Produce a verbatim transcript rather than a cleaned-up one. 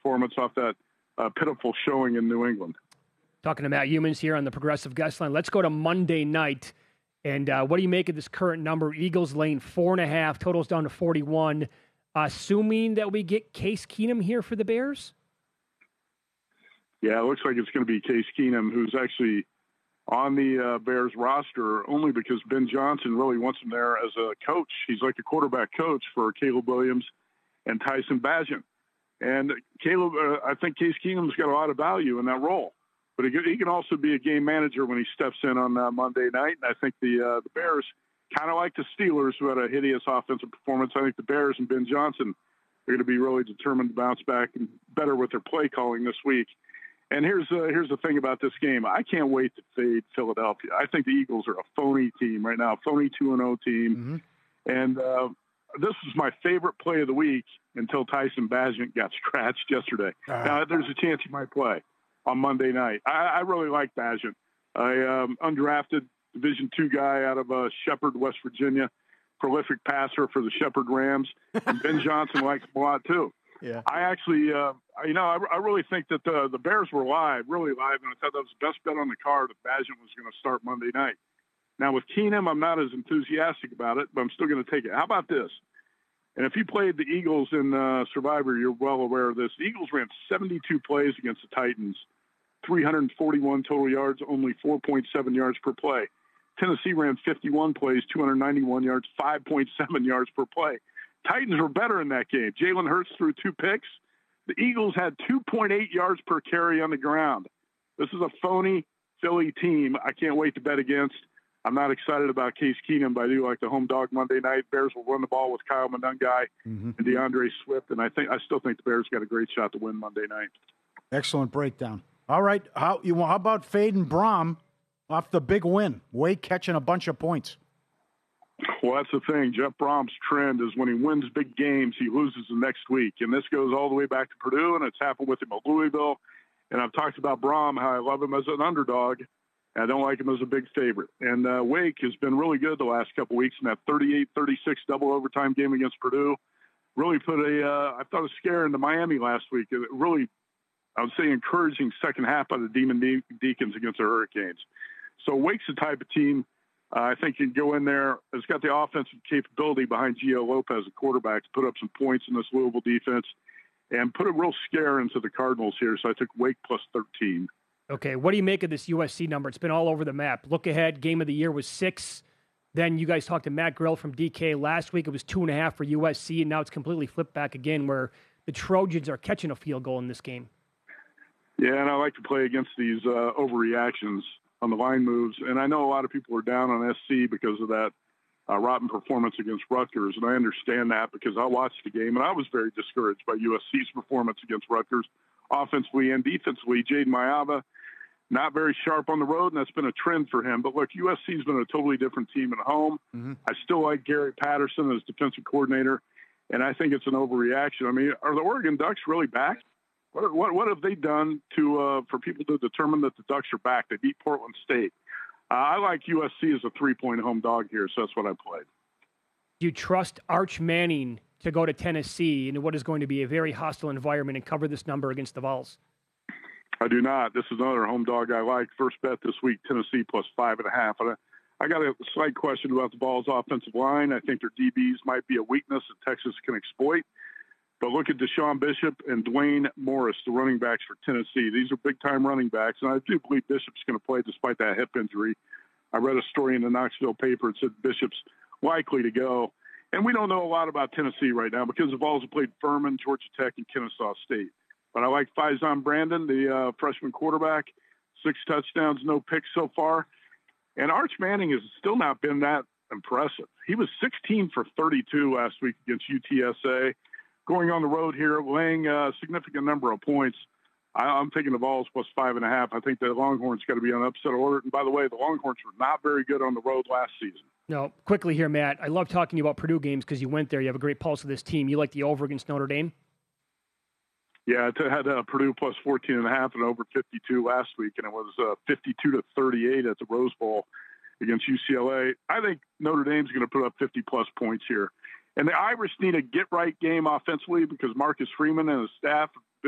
performance off that uh, pitiful showing in New England. Talking to Matt Humans here on the Progressive Guest Line. Let's go to Monday night. And uh, what do you make of this current number? Eagles laying four and a half, totals down to forty-one. Uh, assuming that we get Case Keenum here for the Bears? Yeah, it looks like it's going to be Case Keenum, who's actually on the uh, Bears roster only because Ben Johnson really wants him there as a coach. He's like a quarterback coach for Caleb Williams and Tyson Bagent. And Caleb, uh, I think Case Keenum's got a lot of value in that role. But he, he can also be a game manager when he steps in on uh, Monday night. And I think the uh, the Bears, kind of like the Steelers, who had a hideous offensive performance, I think the Bears and Ben Johnson are going to be really determined to bounce back and better with their play calling this week. And here's uh, here's the thing about this game. I can't wait to fade Philadelphia. I think the Eagles are a phony team right now, a phony two and oh team. Mm-hmm. And uh, this was my favorite play of the week until Tyson Bagent got scratched yesterday. Uh-huh. Now, there's a chance he might play on Monday night. I, I really like Bagent. I um, undrafted Division two guy out of uh, Shepherd, West Virginia, prolific passer for the Shepherd Rams. And Ben Johnson likes him a lot, too. Yeah. I actually, uh, you know, I, I really think that the, the Bears were live, really live, and I thought that was the best bet on the card that Bagent was going to start Monday night. Now, with Keenum, I'm not as enthusiastic about it, but I'm still going to take it. How about this? And if you played the Eagles in uh, Survivor, you're well aware of this. The Eagles ran seventy-two plays against the Titans, three hundred forty-one total yards, only four point seven yards per play. Tennessee ran fifty-one plays, two hundred ninety-one yards, five point seven yards per play. Titans were better in that game. Jalen Hurts threw two picks. The Eagles had two point eight yards per carry on the ground. This is a phony Philly team I can't wait to bet against. I'm not excited about Case Keenum, but I do like the home dog Monday night. Bears will run the ball with Kyle Monungai mm-hmm. and DeAndre Swift, and I think I still think the Bears got a great shot to win Monday night. Excellent breakdown. All right, how you how about Fade and Brom off the big win? Wade catching a bunch of points. Well, that's the thing. Jeff Brom's trend is when he wins big games, he loses the next week. And this goes all the way back to Purdue, and it's happened with him at Louisville. And I've talked about Brom, how I love him as an underdog. And I don't like him as a big favorite. And uh, Wake has been really good the last couple weeks in that thirty-eight thirty-six double overtime game against Purdue. Really put a, uh, I thought, a scare into Miami last week. It really, I would say, encouraging second half by the Demon De- Deacons against the Hurricanes. So Wake's the type of team Uh, I think you can go in there. It's got the offensive capability behind Gio Lopez, a quarterback, to put up some points in this Louisville defense and put a real scare into the Cardinals here. So I took Wake plus thirteen. Okay, what do you make of this U S C number? It's been all over the map. Look ahead, game of the year was six. Then you guys talked to Matt Grill from D K last week. It was two and a half for U S C, and now it's completely flipped back again where the Trojans are catching a field goal in this game. Yeah, and I like to play against these uh, overreactions on the line moves. And I know a lot of people are down on S C because of that uh, rotten performance against Rutgers. And I understand that because I watched the game and I was very discouraged by U S C's performance against Rutgers, offensively and defensively. Jaden Mayava, not very sharp on the road, and that's been a trend for him. But look, U S C's been a totally different team at home. Mm-hmm. I still like Gary Patterson as defensive coordinator, and I think it's an overreaction. I mean, are the Oregon Ducks really back? What, what what have they done to uh, for people to determine that the Ducks are back? They beat Portland State. Uh, I like U S C as a three-point home dog here, so that's what I played. Do you trust Arch Manning to go to Tennessee in what is going to be a very hostile environment and cover this number against the Vols? I do not. This is another home dog I like. First bet this week, Tennessee plus five and a half. And I, I got a slight question about the Vols' offensive line. I think their D Bs might be a weakness that Texas can exploit. But look at Deshaun Bishop and Dwayne Morris, the running backs for Tennessee. These are big-time running backs, and I do believe Bishop's going to play despite that hip injury. I read a story in the Knoxville paper that said Bishop's likely to go. And we don't know a lot about Tennessee right now because the Vols have played Furman, Georgia Tech, and Kennesaw State. But I like Faison Brandon, the uh, freshman quarterback, six touchdowns, no picks so far. And Arch Manning has still not been that impressive. He was sixteen for thirty-two last week against U T S A. Going on the road here, laying a significant number of points. I, I'm taking the Vols plus five and a half. I think the Longhorns got to be on upset alert. And by the way, the Longhorns were not very good on the road last season. No, quickly here, Matt. I love talking to you about Purdue games because you went there. You have a great pulse of this team. You like the over against Notre Dame? Yeah, I had uh, Purdue plus fourteen and a half and over fifty-two last week, and it was uh, fifty-two to thirty-eight at the Rose Bowl against U C L A. I think Notre Dame's going to put up fifty plus points here. And the Irish need a get-right game offensively because Marcus Freeman and his staff have